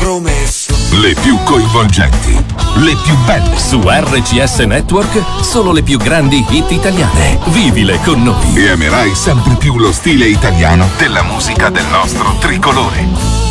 promesso. Le più coinvolgenti, le più belle. Su RCS Network solo le più grandi hit italiane. Vivile con noi. E amerai sempre più lo stile italiano della musica del nostro tricolore.